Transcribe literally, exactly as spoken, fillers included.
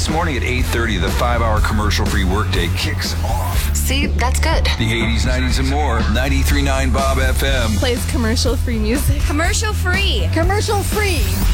This morning at eight thirty, the five-hour commercial-free workday kicks off. See, that's good. The eighties, nineties, and more. ninety-three point nine Bob F M. Plays commercial-free music. Commercial free. Commercial-free.